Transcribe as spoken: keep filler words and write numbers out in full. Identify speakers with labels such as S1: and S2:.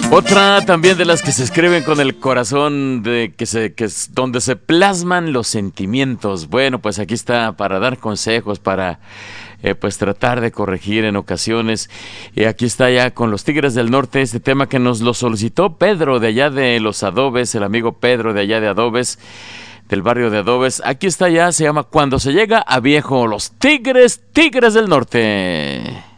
S1: Otra también de las que se escriben con el corazón, de que se que es donde se plasman los sentimientos. Bueno, pues aquí está para dar consejos, para eh, pues tratar de corregir en ocasiones. Y aquí está ya con los Tigres del Norte este tema que nos lo solicitó Pedro de allá de Los Adobes, el amigo Pedro de allá de Adobes, del barrio de Adobes. Aquí está ya, se llama Cuando se llega a viejo, los Tigres, Tigres del Norte.